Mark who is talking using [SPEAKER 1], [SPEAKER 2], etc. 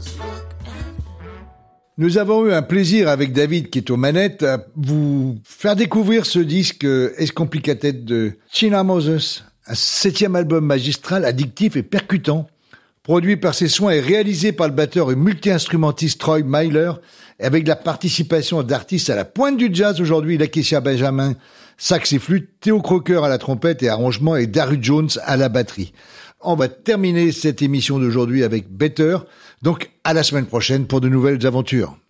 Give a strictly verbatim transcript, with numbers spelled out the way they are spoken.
[SPEAKER 1] Nous avons eu un plaisir avec David, qui est aux manettes, à vous faire découvrir ce disque Es Complicated de China Moses, un septième album magistral, addictif et percutant, produit par ses soins et réalisé par le batteur et multi-instrumentiste Troy Myler, avec la participation d'artistes à la pointe du jazz aujourd'hui, Lakecia Benjamin, sax et flûte, Theo Croker à la trompette et arrangement et Daru Jones à la batterie. On va terminer cette émission d'aujourd'hui avec Better. Donc, à la semaine prochaine pour de nouvelles aventures.